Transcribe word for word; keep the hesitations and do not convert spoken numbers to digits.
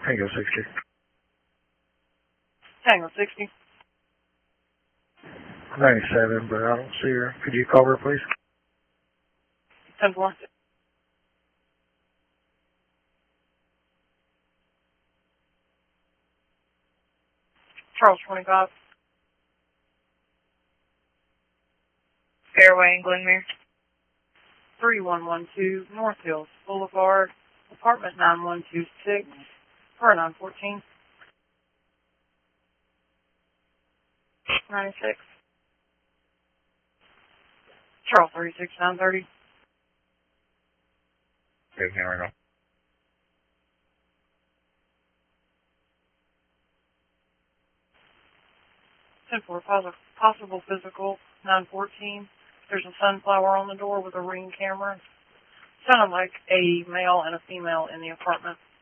Tango sixty. Tango sixty. ninety-seven, but I don't see her. Could you call her, please? ten four. Charles twenty-five. Fairway in Glenmere. three one one two North Hills Boulevard, apartment nine one two six, per nine fourteen. ninety-six. Charles thirty-six nine thirty. Okay, here we go. ten four, possible physical, nine fourteen. There's a sunflower on the door with a ring camera. Sounded like a male and a female in the apartment.